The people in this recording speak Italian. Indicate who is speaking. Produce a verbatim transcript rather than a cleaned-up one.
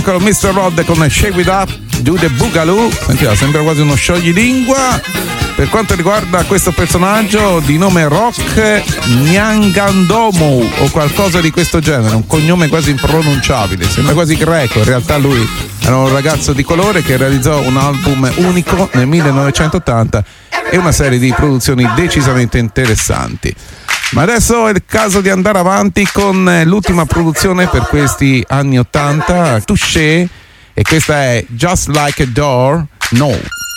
Speaker 1: Con mister Rod con Shake It Up, Do the Boogaloo. Sentite, sembra quasi uno scioglilingua. Per quanto riguarda questo personaggio di nome Rock Nyangandomo o qualcosa di questo genere, un cognome quasi impronunciabile, sembra quasi greco, in realtà lui era un ragazzo di colore che realizzò un album unico nel millenovecentottanta e una serie di produzioni decisamente interessanti. Ma adesso è il caso di andare avanti con l'ultima produzione per questi anni ottanta, Touché, e questa è Just Like a Door, No.